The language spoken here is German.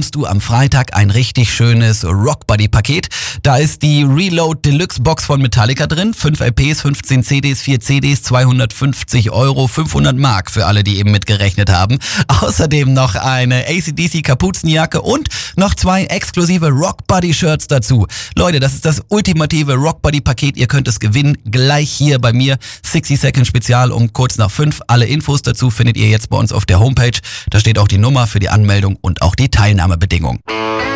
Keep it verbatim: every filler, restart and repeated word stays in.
bekommst du am Freitag ein richtig schönes Rockbody-Paket. Da ist die Reload Deluxe Box von Metallica drin, fünf L Ps, fünfzehn C Ds, vier C Ds, zweihundertfünfzig Euro, fünfhundert Mark für alle, die eben mitgerechnet haben. Außerdem noch eine A C D C Kapuzenjacke und noch zwei exklusive Rockbody-Shirts dazu. Leute, das ist das ultimative Rockbody-Paket. Ihr könnt es gewinnen, gleich hier bei mir. sechzig Second Spezial um kurz nach fünf. Alle Infos dazu findet ihr jetzt bei uns auf der Homepage. Da steht auch die Nummer für die Anmeldung und auch die Teilnahmebedingungen.